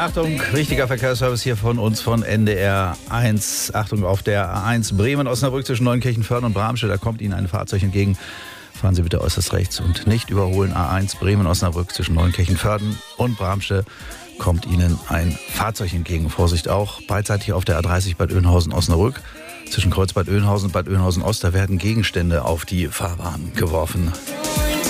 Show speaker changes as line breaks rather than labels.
Achtung, wichtiger Verkehrsservice hier von uns von NDR 1. Achtung, auf der A1 Bremen-Osnabrück zwischen Neunkirchen-Föhrden und Bramsche, da kommt Ihnen ein Fahrzeug entgegen. Fahren Sie bitte äußerst rechts und nicht überholen. A1 Bremen-Osnabrück zwischen Neunkirchen-Föhrden und Bramsche kommt Ihnen ein Fahrzeug entgegen. Vorsicht auch, beidseitig auf der A30 Bad Oeynhausen-Osnabrück. Zwischen Kreuz Bad Oeynhausen und Bad Oeynhausen-Ost, da werden Gegenstände auf die Fahrbahn geworfen.